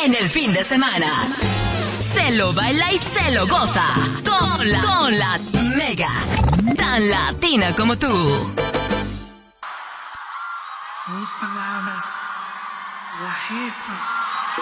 en el fin de semana. Se lo baila y se lo goza con la Mega, tan latina como tú. Dos palabras, la jefa.